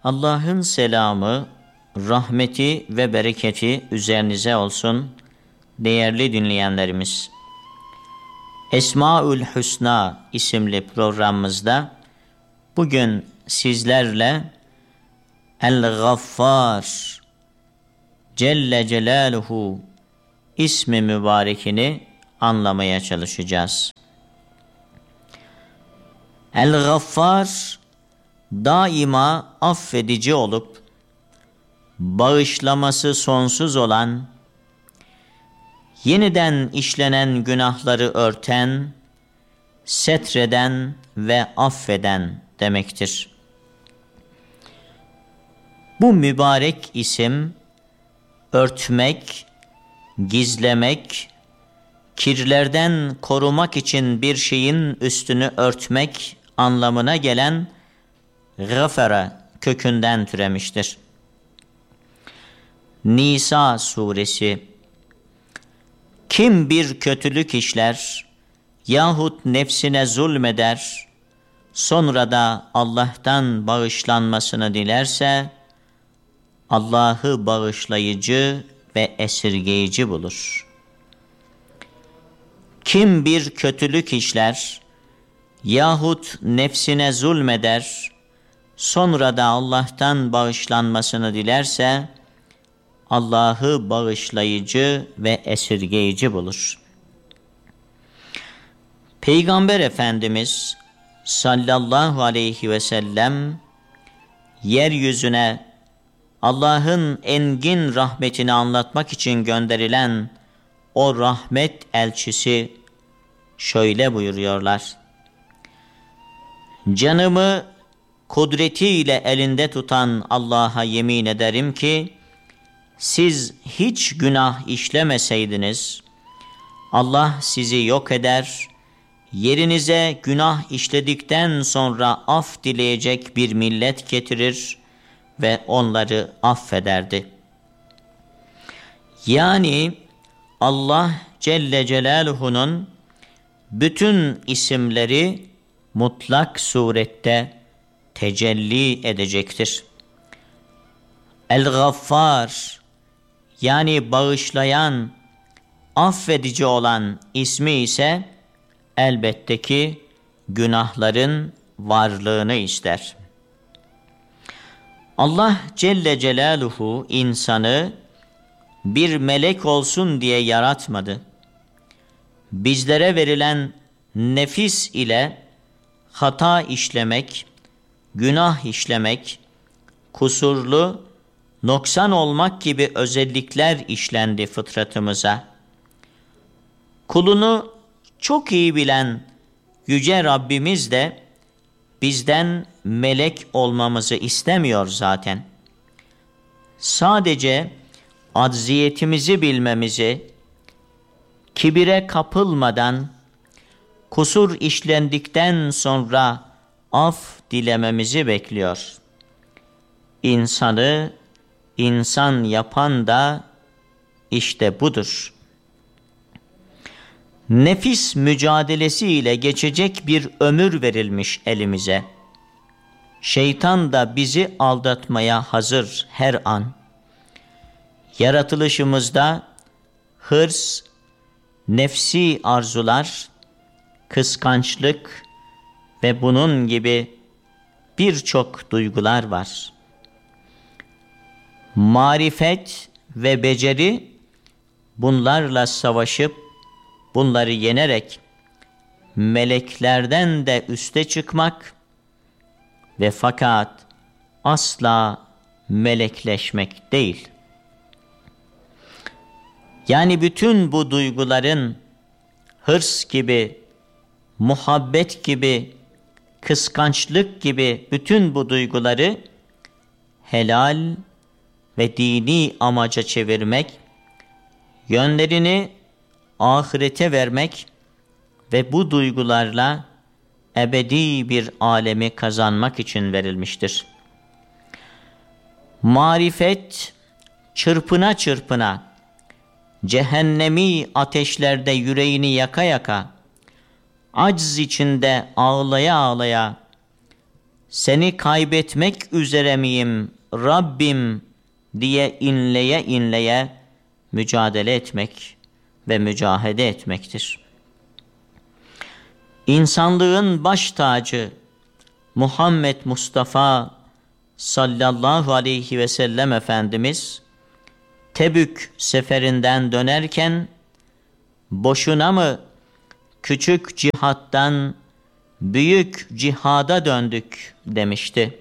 Allah'ın selamı, rahmeti ve bereketi üzerinize olsun değerli dinleyenlerimiz. Esmaül Hüsna isimli programımızda bugün sizlerle El-Gaffar Celle Celaluhu ismi mübarekini anlamaya çalışacağız. El-Gaffar daima affedici olup bağışlaması sonsuz olan, yeniden işlenen günahları örten, setreden ve affeden demektir. Bu mübarek isim örtmek, gizlemek, kirlerden korumak için bir şeyin üstünü örtmek anlamına gelen gafara kökünden türemiştir. Nisa suresi: kim bir kötülük işler yahut nefsine zulmeder, sonra da Allah'tan bağışlanmasını dilerse, Allah'ı bağışlayıcı ve esirgeyici bulur. Kim bir kötülük işler yahut nefsine zulmeder, sonra da Allah'tan bağışlanmasını dilerse, Allah'ı bağışlayıcı ve esirgeyici bulur. Peygamber Efendimiz sallallahu aleyhi ve sellem yeryüzüne Allah'ın engin rahmetini anlatmak için gönderilen o rahmet elçisi şöyle buyuruyorlar: canımı kudretiyle elinde tutan Allah'a yemin ederim ki, siz hiç günah işlemeseydiniz, Allah sizi yok eder, yerinize günah işledikten sonra af dileyecek bir millet getirir ve onları affederdi. Yani Allah Celle Celaluhu'nun bütün isimleri mutlak surette tecelli edecektir. El-Gaffar, yani bağışlayan, affedici olan ismi ise elbette ki günahların varlığını ister. Allah Celle Celaluhu insanı bir melek olsun diye yaratmadı. Bizlere verilen nefis ile hata işlemek, günah işlemek, kusurlu, noksan olmak gibi özellikler işlendi fıtratımıza. Kulunu çok iyi bilen Yüce Rabbimiz de bizden melek olmamızı istemiyor zaten. Sadece acziyetimizi bilmemizi, kibire kapılmadan, kusur işlendikten sonra af dilememizi bekliyor. İnsanı insan yapan da işte budur. Nefis mücadelesiyle geçecek bir ömür verilmiş elimize. Şeytan da bizi aldatmaya hazır her an. Yaratılışımızda hırs, nefsi arzular, kıskançlık ve bunun gibi birçok duygular var. Marifet ve beceri bunlarla savaşıp bunları yenerek meleklerden de üste çıkmak ve fakat asla melekleşmek değil. Yani bütün bu duyguların hırs gibi, muhabbet gibi, kıskançlık gibi bütün bu duyguları helal ve dini amaca çevirmek, yönlerini ahirete vermek ve bu duygularla ebedi bir alemi kazanmak için verilmiştir. Marifet çırpına çırpına, cehennemi ateşlerde yüreğini yaka yaka, acz içinde ağlaya ağlaya, seni kaybetmek üzere miyim Rabbim diye inleye inleye mücadele etmek ve mücahede etmektir. İnsanlığın baş tacı Muhammed Mustafa sallallahu aleyhi ve sellem Efendimiz Tebük seferinden dönerken boşuna mı küçük cihattan büyük cihada döndük demişti.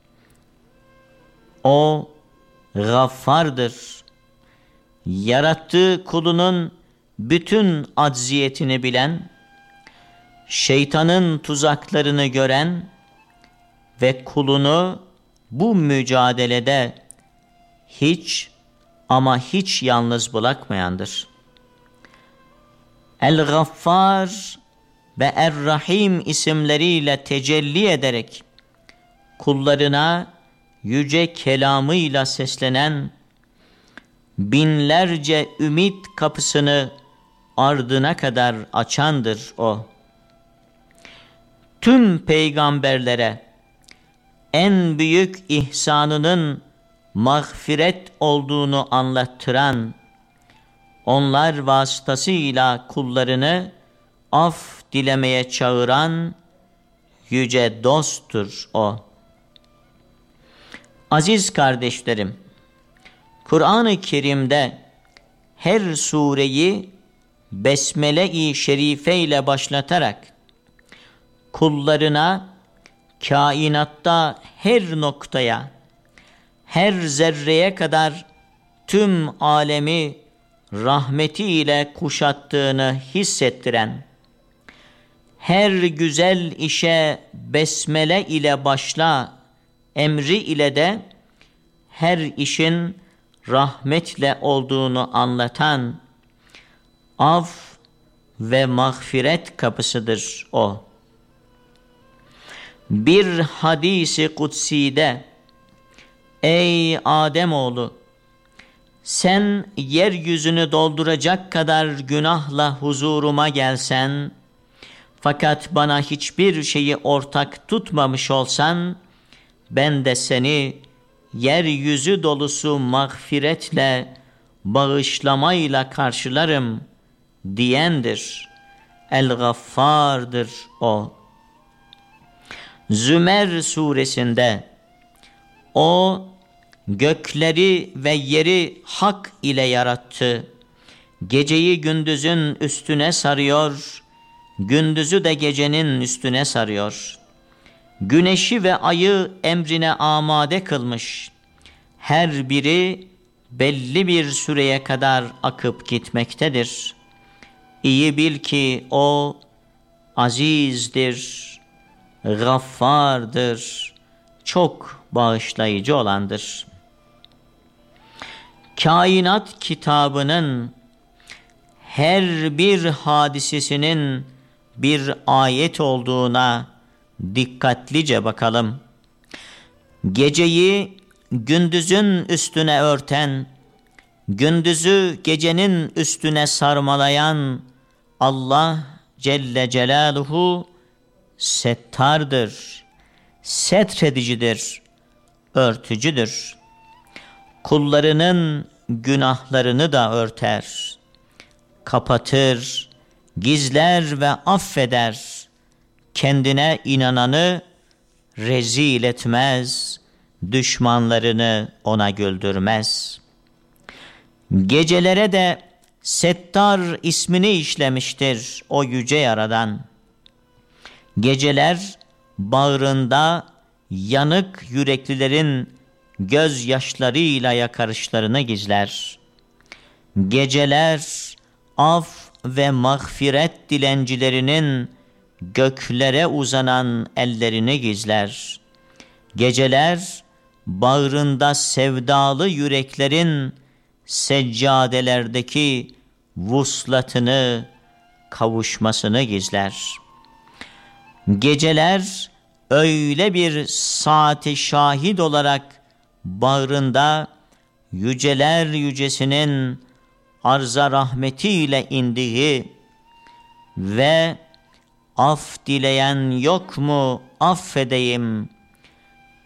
O Gaffardır. Yarattığı kulunun bütün acziyetini bilen, şeytanın tuzaklarını gören ve kulunu bu mücadelede hiç ama hiç yalnız bırakmayandır. El-Gaffar ve Er-Rahim isimleriyle tecelli ederek kullarına yüce kelamıyla seslenen, binlerce ümit kapısını ardına kadar açandır o. Tüm peygamberlere en büyük ihsanının mağfiret olduğunu anlattıran, onlar vasıtasıyla kullarını af dilemeye çağıran yüce dosttur o. Aziz kardeşlerim, Kur'an-ı Kerim'de her sureyi Besmele-i Şerife ile başlatarak kullarına kainatta her noktaya, her zerreye kadar tüm alemi rahmetiyle kuşattığını hissettiren, her güzel işe besmele ile başla emri ile de her işin rahmetle olduğunu anlatan af ve mağfiret kapısıdır o. Bir hadisi kutside, ey Ademoğlu, sen yeryüzünü dolduracak kadar günahla huzuruma gelsen, fakat bana hiçbir şeyi ortak tutmamış olsan, ben de seni yeryüzü dolusu mağfiretle, bağışlamayla karşılarım diyendir. El-Gaffar'dır o. Zümer suresinde o gökleri ve yeri hak ile yarattı. Geceyi gündüzün üstüne sarıyor, gündüzü de gecenin üstüne sarıyor. Güneşi ve ayı emrine amade kılmış. Her biri belli bir süreye kadar akıp gitmektedir. İyi bil ki o azizdir, Gaffardır, çok bağışlayıcı olandır. Kainat kitabının her bir hadisesinin bir ayet olduğuna dikkatlice bakalım. Geceyi gündüzün üstüne örten, gündüzü gecenin üstüne sarmalayan Allah Celle Celaluhu settardır, setredicidir, örtücüdür. Kullarının günahlarını da örter, kapatır, gizler ve affeder. Kendine inananı rezil etmez, düşmanlarını ona güldürmez. Gecelere de Settar ismini işlemiştir o yüce yaradan. Geceler bağrında yanık yüreklilerin gözyaşlarıyla yakarışlarını gizler. Geceler af ve mağfiret dilencilerinin göklere uzanan ellerini gizler. Geceler bağrında sevdalı yüreklerin seccadelerdeki vuslatını, kavuşmasını gizler. Geceler öyle bir saati şahit olarak bağrında yüceler yücesinin arza rahmetiyle indiği ve af dileyen yok mu affedeyim,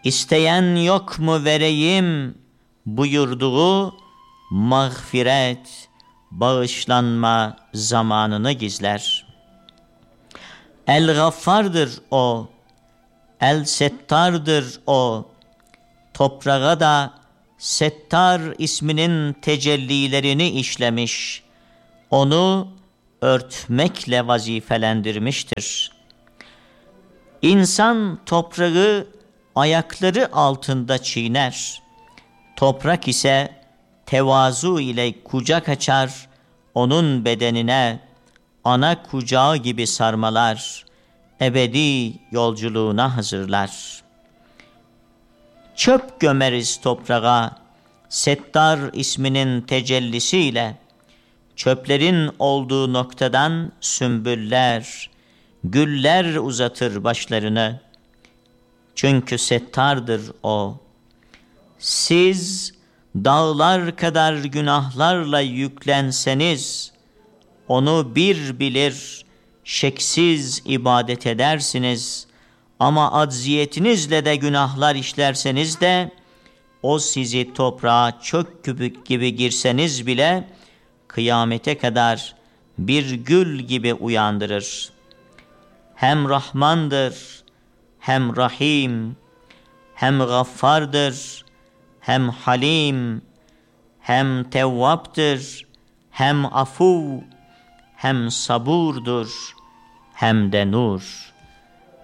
İsteyen yok mu vereyim buyurduğu mağfiret, bağışlanma zamanını gizler. El-Gaffar'dır o, El-Settar'dır o, toprağa da Settar isminin tecellilerini işlemiş, onu örtmekle vazifelendirmiştir. İnsan toprağı ayakları altında çiğner, toprak ise tevazu ile kucak açar, onun bedenine ana kucağı gibi sarmalar, ebedi yolculuğuna hazırlar. Çöp gömeriz toprağa, Settar isminin tecellisiyle, çöplerin olduğu noktadan sümbüller, güller uzatır başlarını. Çünkü Settar'dır o. Siz dağlar kadar günahlarla yüklenseniz, onu bir bilir, şeksiz ibadet edersiniz. Ama acziyetinizle de günahlar işlerseniz de, o sizi toprağa çök küpük gibi girseniz bile, kıyamete kadar bir gül gibi uyandırır. Hem Rahmandır, hem Rahim, hem Gaffardır, hem Halim, hem Tevvaptır, hem Afu, hem Saburdur, hem de Nur.